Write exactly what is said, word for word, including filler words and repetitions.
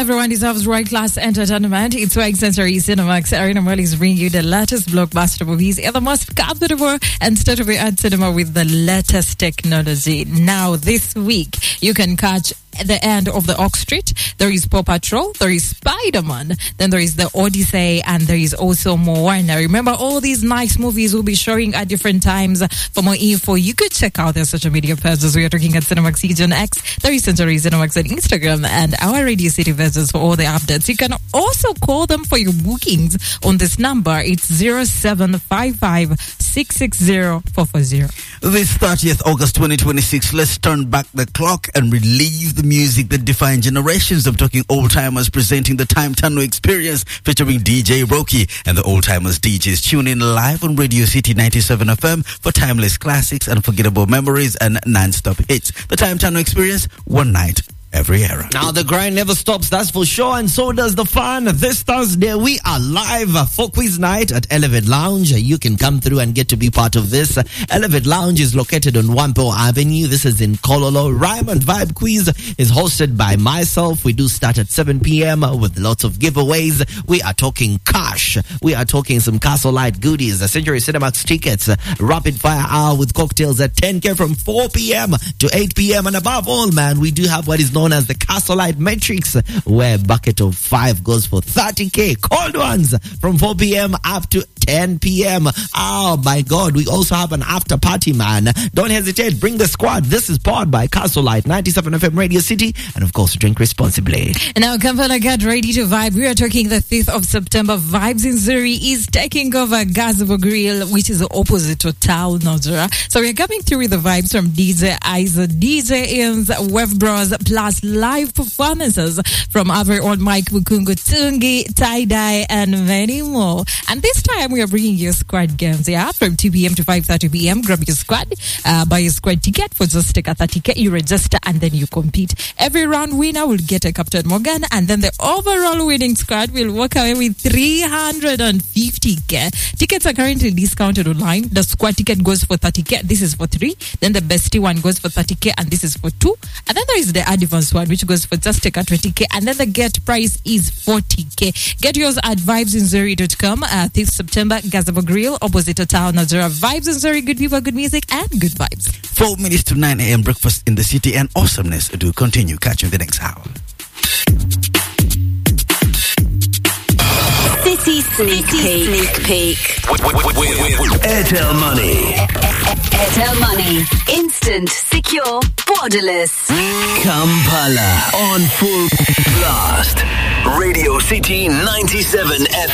Everyone deserves right-class entertainment. It's why Sensory Cinemax Arena Mall is bringing you the latest blockbuster movies in the most comfortable and state-of-the-art cinema with the latest technology. Now, this week, you can catch the end of the Oak Street. There is Paw Patrol, there is Spider-Man, then there is the Odyssey, and there is also Moana. Remember, all these nice movies will be showing at different times. For more info, you could check out their social media pages. We are talking at Cinemax Region X. There is Sensory Cinemax on Instagram and our Radio City pages for all the updates. You can also call them for your bookings on this number. It's zero seven five five six six zero four four zero. This thirtieth August twenty twenty-six, let's turn back the clock and relive the music that defined generations. I'm talking old-timers presenting the Time Tunnel Experience featuring D J Roki and the old-timers D Js. Tune in live on Radio City ninety-seven F M for timeless classics, unforgettable memories, and non-stop hits. The Time Tunnel Experience, one night, every era. Now the grind never stops, that's for sure, and so does the fun. This Thursday we are live for quiz night at Elevate Lounge. You can come through and get to be part of this. Elevate Lounge is located on Wampo Avenue. This is in Kololo. Rhyme and Vibe Quiz is hosted by myself. We do start at seven p.m. with lots of giveaways. We are talking cash. We are talking some Castle Light goodies, the Century Cinemax tickets, rapid fire hour with cocktails at ten k from four p.m. to eight p.m. And above all, man, we do have what is known as the Castle Light Matrix, where a bucket of five goes for thirty k. Cold ones from four p.m. up to ten p.m. Oh my God, we also have an after party, man. Don't hesitate, bring the squad. This is powered by Castle Light ninety-seven F M Radio City, and of course drink responsibly. Now Kampala, get ready to vibe. We are talking the fifth of September. Vibes in Zuri is taking over Gazebo Grill, which is opposite to Tal Nodra. So we're coming through with the vibes from D J Isa, D J Ins, Web Bros, plus live performances from our old Mike Bukungu, Tungi, Tie-Dye, and many more. And this time we are bringing you squad games, yeah, from two p.m. to five thirty p.m. Grab your squad, uh, buy your squad ticket for just take a thirty k. You register and then you compete. Every round winner will get a Captain Morgan, and then the overall winning squad will walk away with three hundred fifty k. Tickets are currently discounted online. The squad ticket goes for thirty k. This is for three. Then the bestie one goes for thirty k, and this is for two. And then there is the advance one, which goes for just take a twenty k, and then the get price is forty k. Get yours at vibes in zuri dot com. Uh, this September, Gazebo Grill, opposite to Town Nazara. Vibes in Zuri, good people, good music, and good vibes. Four minutes to nine a.m. breakfast in the city, and awesomeness do continue. Catch you in the next hour. City Sneak Peek. Sneak Peek. Airtel Money. Airtel Money. Instant, secure, borderless. Kampala on full blast. Radio City ninety-seven F M.